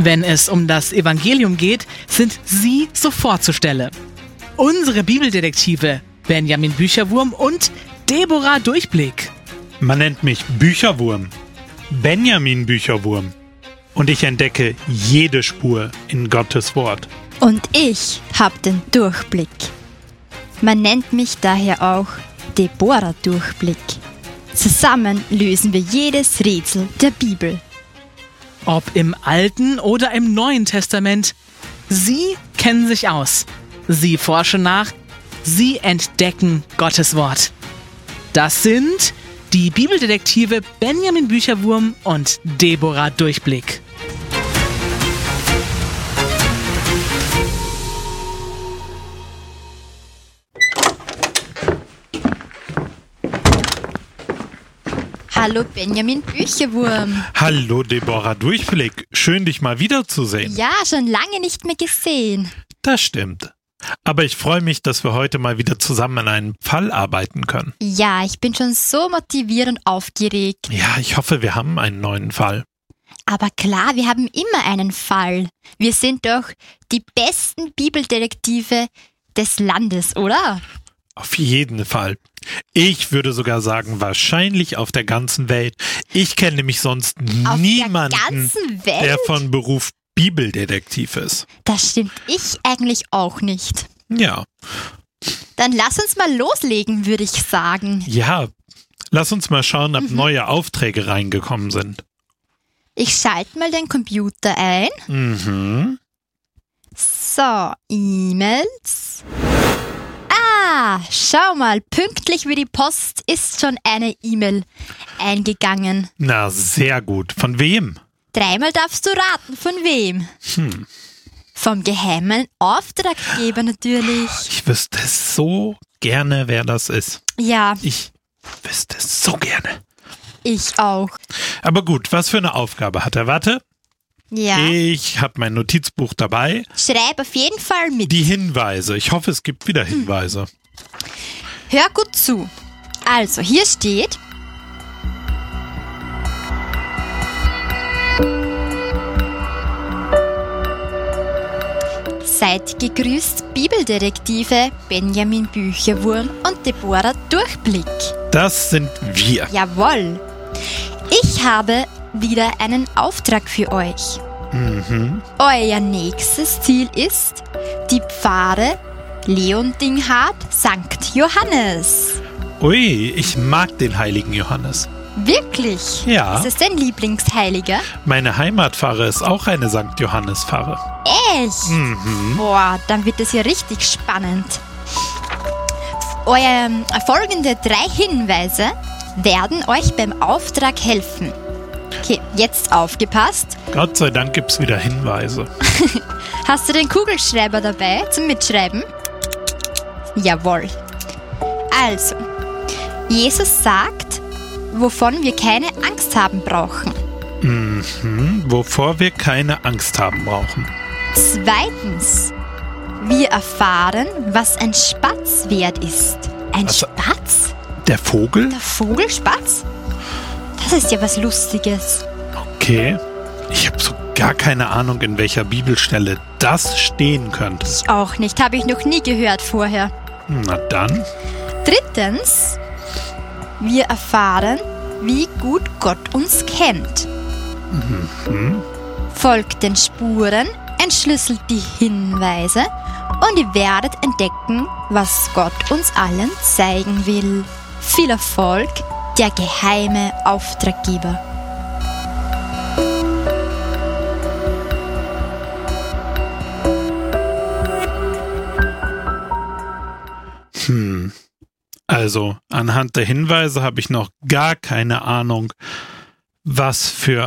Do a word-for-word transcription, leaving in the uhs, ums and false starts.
Wenn es um das Evangelium geht, sind sie sofort zur Stelle. Unsere Bibeldetektive Benjamin Bücherwurm und Deborah Durchblick. Man nennt mich Bücherwurm, Benjamin Bücherwurm. Und ich entdecke jede Spur in Gottes Wort. Und ich habe den Durchblick. Man nennt mich daher auch Deborah Durchblick. Zusammen lösen wir jedes Rätsel der Bibel. Ob im Alten oder im Neuen Testament, sie kennen sich aus. Sie forschen nach, sie entdecken Gottes Wort. Das sind die Bibeldetektive Benjamin Bücherwurm und Deborah Durchblick. Hallo Benjamin Bücherwurm. Hallo Deborah Durchblick. Schön, dich mal wiederzusehen. Ja, schon lange nicht mehr gesehen. Das stimmt. Aber ich freue mich, dass wir heute mal wieder zusammen an einem Fall arbeiten können. Ja, ich bin schon so motiviert und aufgeregt. Ja, ich hoffe, wir haben einen neuen Fall. Aber klar, wir haben immer einen Fall. Wir sind doch die besten Bibeldetektive des Landes, oder? Auf jeden Fall. Ich würde sogar sagen, wahrscheinlich auf der ganzen Welt. Ich kenne nämlich sonst Auf niemanden, der ganzen Welt? der von Beruf Bibeldetektiv ist. Das stimmt ich eigentlich auch nicht. Ja. Dann lass uns mal loslegen, würde ich sagen. Ja, lass uns mal schauen, ob Mhm. neue Aufträge reingekommen sind. Ich schalte mal den Computer ein. Mhm. So, E-Mails. Ah, schau mal, pünktlich wie die Post ist schon eine E-Mail eingegangen. Na, sehr gut. Von wem? Dreimal darfst du raten, von wem? Hm. Vom geheimen Auftraggeber natürlich. Ich wüsste so gerne, wer das ist. Ja, Ich wüsste so gerne. ich auch. Aber gut, was für eine Aufgabe hat er? Warte, Ja, ich habe mein Notizbuch dabei. schreib auf jeden Fall mit. Die Hinweise. Ich hoffe, es gibt wieder Hinweise. Hör gut zu. Also, hier steht: Seid gegrüßt, Bibeldetektive Benjamin Bücherwurm und Deborah Durchblick. Das sind wir. Jawohl. Ich habe wieder einen Auftrag für euch. Mhm. Euer nächstes Ziel ist die Pfarre Leondinghardt Sankt Johannes. Ui, ich mag den heiligen Johannes. Wirklich? Ja. Ist es dein Lieblingsheiliger? Meine Heimatpfarre ist auch eine Sankt Johannes-Pfarre. Echt? Mhm. Boah, dann wird es ja richtig spannend. Euer folgende drei Hinweise werden euch beim Auftrag helfen. Okay, jetzt aufgepasst. Gott sei Dank gibt's wieder Hinweise. Hast du den Kugelschreiber dabei zum Mitschreiben? Jawohl. Also, Jesus sagt, wovon wir keine Angst haben brauchen. Mhm. Wovor wir keine Angst haben brauchen. Zweitens, wir erfahren, was ein Spatz wert ist. Ein Also- Spatz? Der Vogel? Der Vogelspatz? Das ist ja was Lustiges. Okay. Ich habe so gar keine Ahnung, in welcher Bibelstelle das stehen könnte. Ich auch nicht, habe ich noch nie gehört vorher. Na dann. Drittens, wir erfahren, wie gut Gott uns kennt. Mhm. Folgt den Spuren, entschlüsselt die Hinweise und ihr werdet entdecken, was Gott uns allen zeigen will. Viel Erfolg, der geheime Auftraggeber. Hm. Also, anhand der Hinweise habe ich noch gar keine Ahnung, was für